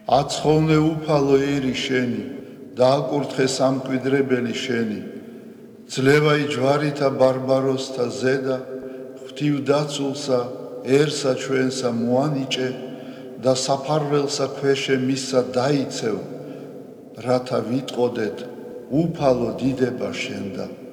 აცხოვნე უფალო ერი შენი, დააკურთხე სამკვიდრებელი შენი, ძლევაი ჯვარითა ბარბაროსთა ზედა, ღვთივ დაცულსა, ერსა ჩვენსა მოანიჭე და საფარველსა ქვეშე მისსა დაიცევ, რათა ვიტყოდეთ უფალო დიდება შენდა.